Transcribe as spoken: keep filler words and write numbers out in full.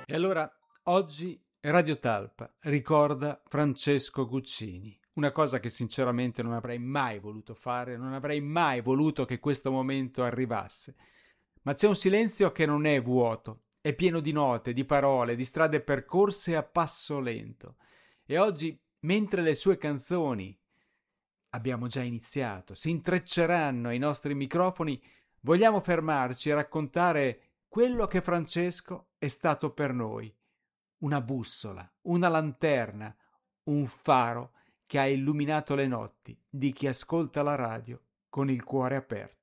E allora oggi Radio Talpa ricorda Francesco Guccini, una cosa che sinceramente non avrei mai voluto fare, non avrei mai voluto che questo momento arrivasse. Ma c'è un silenzio che non è vuoto, è pieno di note, di parole, di strade percorse a passo lento. E oggi, mentre le sue canzoni abbiamo già iniziato, si intrecceranno ai nostri microfoni, vogliamo fermarci e raccontare quello che Francesco è stato per noi. Una bussola, una lanterna, un faro che ha illuminato le notti di chi ascolta la radio con il cuore aperto.